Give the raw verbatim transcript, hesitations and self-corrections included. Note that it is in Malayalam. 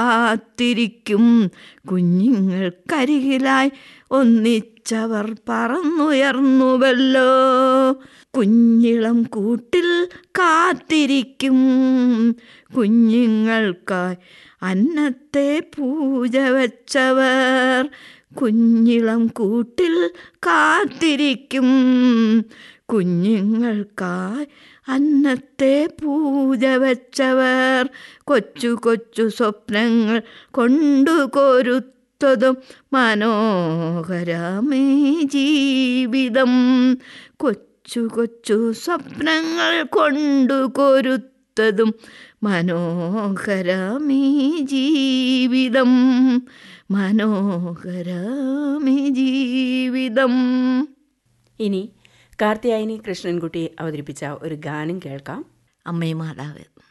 കാത്തിരിക്കും. കുഞ്ഞുങ്ങൾക്കരികിലായി ഒന്നിച്ചവർ പറന്നുയർന്നുവല്ലോ. കുഞ്ഞിളം കൂട്ടിൽ കാത്തിരിക്കും കുഞ്ഞുങ്ങൾക്കായി അന്നത്തെ പൂജ വച്ചവർ. കുഞ്ഞിളം കൂട്ടിൽ കാത്തിരിക്കും കുഞ്ഞുങ്ങൾക്കായി അന്നത്തെ പൂജ വച്ചവർ. കൊച്ചു കൊച്ചു സ്വപ്നങ്ങൾ കൊണ്ടു കൊരുത്തതും മനോഹരമേ ജീവിതം. കൊച്ചു കൊച്ചു സ്വപ്നങ്ങൾ കൊണ്ടു കൊരുത്തതും മനോഹരമേ ജീവിതം. മനോഹരമേ ജീവിതം. ഇനി കാർത്യായനി കൃഷ്ണൻകുട്ടി അവതരിപ്പിച്ച ഒരു ഗാനം കേൾക്കാം. അമ്മേ മാതാവ്.